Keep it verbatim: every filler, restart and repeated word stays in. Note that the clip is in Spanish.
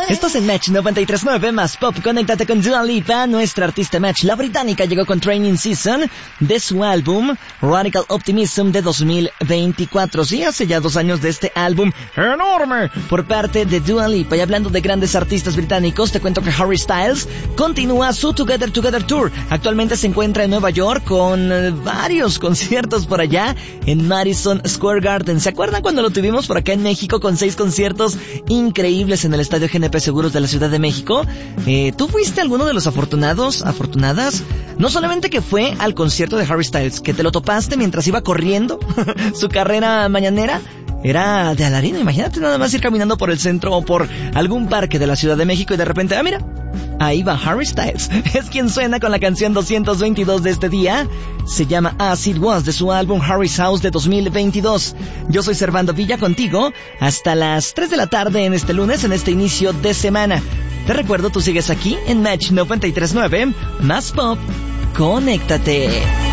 Estás en Match noventa y tres punto nueve más Pop. Conéctate con Dua Lipa. Nuestra artista Match, la británica, llegó con Training Season de su álbum Radical Optimism de dos mil veinticuatro. Sí, hace ya dos años de este álbum enorme por parte de Dua Lipa. Y hablando de grandes artistas británicos, te cuento que Harry Styles continúa su Together Together Tour. Actualmente se encuentra en Nueva York con eh, varios conciertos por allá en Madison Square Garden. ¿Se acuerdan cuando lo tuvimos por acá en México con seis conciertos increíbles en el estadio G N P Seguros de la Ciudad de México? Eh, ¿Tú fuiste alguno de los afortunados, afortunadas? No solamente que fue al concierto de Harry Styles, que te lo topaste mientras iba corriendo su carrera mañanera. Era de Alarino, imagínate nada más ir caminando por el centro o por algún parque de la Ciudad de México y de repente, ah mira, ahí va Harry Styles. Es quien suena con la canción doscientos veintidós de este día. Se llama As It Was de su álbum Harry's House de dos mil veintidós. Yo soy Servando Villa contigo hasta las tres de la tarde en este lunes, en este inicio de semana. Te recuerdo, tú sigues aquí en Match noventa y tres punto nueve más Pop. Conéctate.